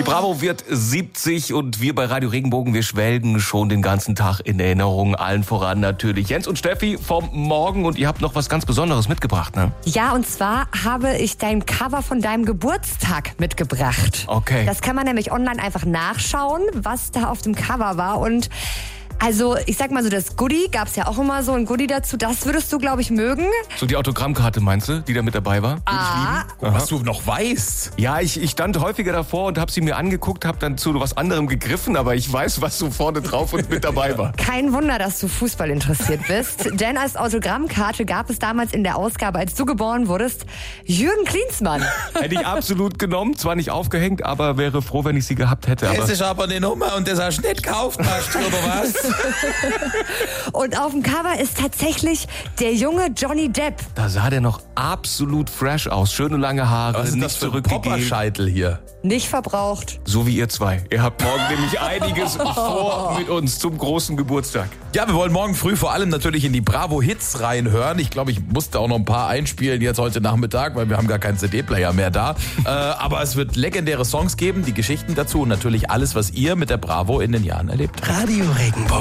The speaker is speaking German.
Bravo wird 70 und wir bei Radio Regenbogen, wir schwelgen schon den ganzen Tag in Erinnerungen. Allen voran natürlich Jens und Steffi vom Morgen und ihr habt noch was ganz Besonderes mitgebracht, ne? Ja, und zwar habe ich dein Cover von deinem Geburtstag mitgebracht. Okay. Das kann man nämlich online einfach nachschauen, was da auf dem Cover war. Und also, ich sag mal so, das Goodie, gab's ja auch immer so ein Goodie dazu, das würdest du, glaube ich, mögen. So die Autogrammkarte meinst du, die da mit dabei war? Was du noch weißt. Ja, ich stand häufiger davor und habe sie mir angeguckt, habe dann zu was anderem gegriffen, aber ich weiß, was so vorne drauf und mit dabei war. Kein Wunder, dass du Fußball interessiert bist, denn als Autogrammkarte gab es damals in der Ausgabe, als du geboren wurdest, Jürgen Klinsmann. Hätte ich absolut genommen, zwar nicht aufgehängt, aber wäre froh, wenn ich sie gehabt hätte. Das ist aber eine Nummer und das hast du nicht gekauft, hast du, oder was? Und auf dem Cover ist tatsächlich der junge Johnny Depp. Da sah der noch absolut fresh aus. Schöne lange Haare, Was ist nicht das für ein zurückgegeben. Popperscheitel hier? Nicht verbraucht. So wie ihr zwei. Ihr habt morgen nämlich einiges vor mit uns zum großen Geburtstag. Ja, wir wollen morgen früh vor allem natürlich in die Bravo-Hits reinhören. Ich glaube, ich musste auch noch ein paar einspielen jetzt heute Nachmittag, weil wir haben gar keinen CD-Player mehr da. Aber es wird legendäre Songs geben, die Geschichten dazu und natürlich alles, was ihr mit der Bravo in den Jahren erlebt habt. Radio Regenbogen.